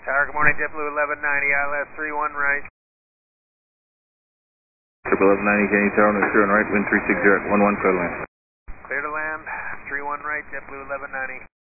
Tower, good morning, JetBlue 1190, ILS 31 right. Triple 1190, Kenny Tower, no 0 right, wind 360 at 11, clear to land. Clear to land, 31 right, JetBlue 1190.